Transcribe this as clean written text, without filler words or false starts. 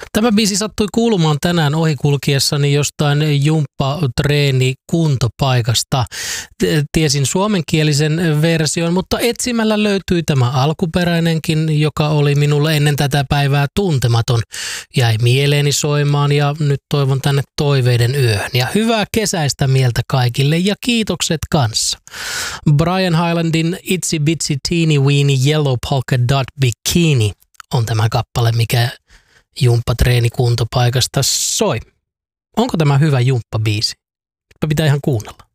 Tämä biisi sattui kuulumaan tänään ohikulkiessani jostain jumppatreeni kuntopaikasta. Tiesin suomenkielisen version, mutta etsimällä löytyi tämä alkuperäinenkin, joka oli minulle ennen tätä päivää tuntematon. Jäi mieleeni soimaan ja nyt toivon tänne toiveiden yöhön. Ja hyvää kesäistä mieltä kaikille ja kiitokset kanssa. Brian Hylandin Itsy Bitsy Teeny Weeny Yellow Polka Dot Bikini on tämä kappale, mikä jumppatreeni kuntopaikasta soi. Onko tämä hyvä jumppabiisi? Pitää ihan kuunnella.